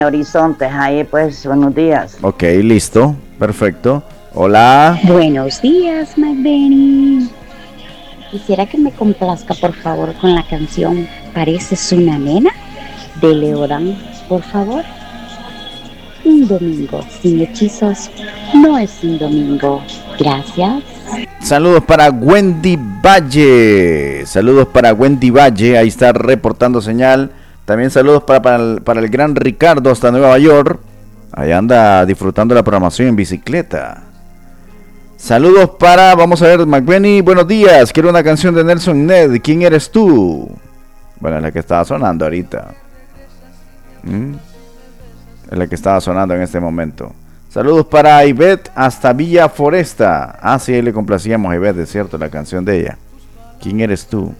Horizontes, ahí pues, buenos días. Ok, listo, perfecto. Hola. Buenos días, McBenny. Quisiera que me complazca, por favor, con la canción Pareces una nena de Leodán, por favor. Un domingo sin hechizos no es un domingo. Gracias. Saludos para Wendy Valle. Saludos para Wendy Valle. Ahí está reportando señal. También saludos para el gran Ricardo hasta Nueva York. Ahí anda disfrutando la programación en bicicleta. Saludos para, vamos a ver, McBenny, buenos días. Quiero una canción de Nelson Ned. ¿Quién eres tú? Bueno, es la que estaba sonando ahorita. Es la que estaba sonando en este momento. Saludos para Ivette hasta Villa Foresta. Ah, sí, le complacíamos a Ivette, es cierto, la canción de ella. ¿Quién eres tú?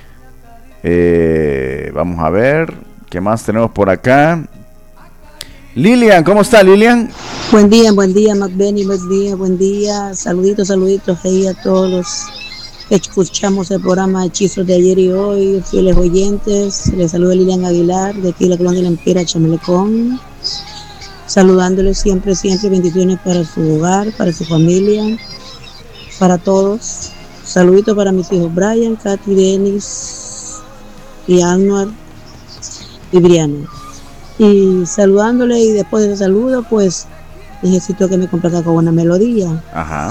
Vamos a ver, ¿qué más tenemos por acá? Lilian, ¿cómo está Lilian? Buen día, McBenny, buen día. Saluditos ahí a todos los que escuchamos el programa Hechizos de ayer y hoy, fieles oyentes. Les saluda Lilian Aguilar, de aquí de la colonia de la Empira, Chamelecón. Saludándoles siempre, bendiciones para su hogar, para su familia, para todos. Saluditos para mis hijos Brian, Katy, Denis y Anuar y Briano. Y saludándole, y después de ese saludo, pues necesito que me complazca con una melodía. Ajá.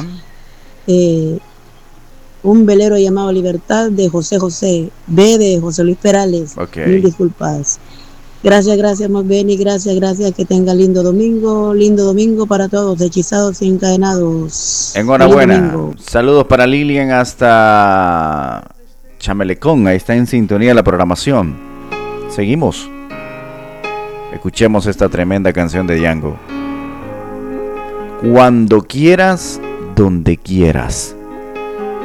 Un velero llamado Libertad de José José, B de José Luis Perales. Okay. Mil disculpas. Gracias, Benny, gracias, que tenga lindo domingo para todos, hechizados y encadenados. Enhorabuena. Saludos para Lilian hasta Chamelecón, ahí está en sintonía la programación. Seguimos. Escuchemos esta tremenda canción de Django. Cuando quieras, donde quieras.